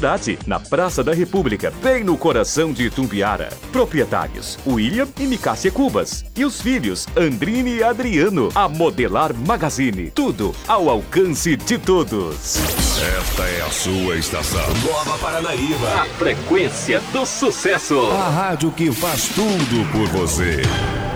cidade, na Praça da República, bem no coração de Itumbiara. Proprietários, William e Micácia Cubas. E os filhos, Andrine e Adriano. A Modelar Magazine. Tudo ao alcance de todos. Esta é a sua estação. Nova Paranaíba. A frequência do sucesso. A rádio que faz tudo por você.